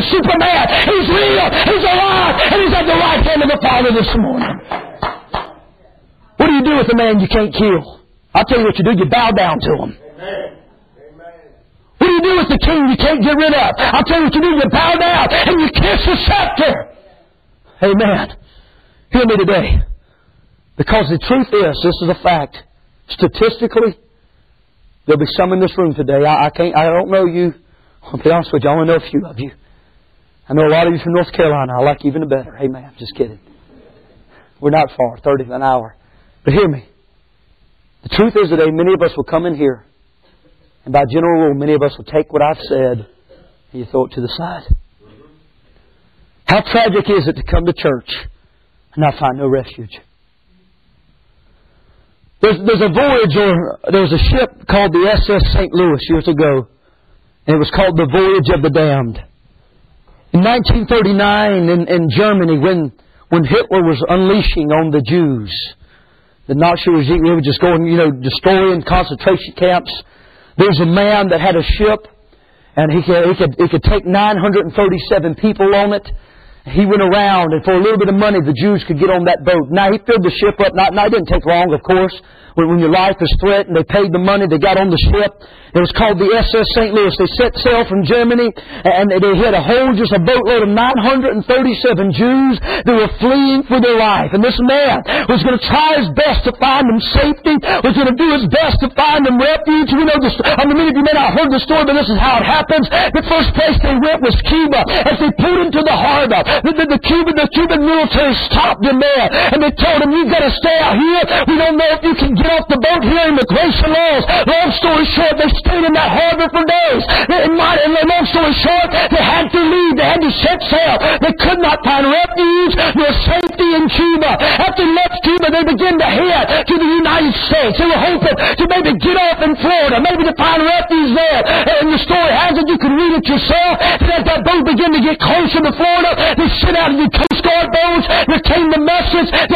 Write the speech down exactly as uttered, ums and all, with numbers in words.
Superman. He's real. He's alive. And He's at the right hand of the Father this morning. What do you do with a man you can't kill? I'll tell you what you do. You bow down to him. What do you do with the king you can't get rid of? I'll tell you what you do. You bow down and you kiss the scepter. Amen. Hear me today. Because the truth is, this is a fact. Statistically, there'll be some in this room today. I, I can't. I don't know you. I'll be honest with you. I only know a few of you. I know a lot of you from North Carolina. I like you even better. Amen. Just kidding. We're not far. thirty an hour. But hear me. The truth is today, many of us will come in here, and by general rule, many of us will take what I've said and you throw it to the side. How tragic is it to come to church and not find no refuge? There's, there's a voyage, or there was a ship called the S S Saint Louis years ago, and it was called the Voyage of the Damned. In nineteen thirty-nine, in, in Germany, when when Hitler was unleashing on the Jews, the Nazi regime, they were just going, you know, destroying concentration camps. There was a man that had a ship, and he could, he could, he could take nine hundred thirty-seven people on it. He went around, and for a little bit of money, the Jews could get on that boat. Now, he filled the ship up. Now, now it didn't take long, of course. When, when your life is threatened, they paid the money. They got on the ship. It was called the S S Saint Louis. They set sail from Germany, and they had a whole, just a boatload of nine hundred thirty-seven Jews that were fleeing for their life. And this man was going to try his best to find them safety, was going to do his best to find them refuge. We know this. I mean, many of you may not have heard the story, but this is how it happens. The first place they went was Cuba. As they pulled into the harbor, the, the, the, Cuban, the Cuban military stopped them there, and they told them, you've got to stay out here. We don't know if you can get off the boat here. Immigration laws. Long story short, they stayed in that harbor for days. And long story short, they had to leave. They had to set sail. They could not find refuge nor safety in Cuba. After they left Cuba, they began to head to the United States. They were hoping to maybe get off in Florida, maybe to find refuge there. And the story has it, you can read it yourself, that as that boat began to get closer to Florida, they sent out the Coast Guard boats. There came the message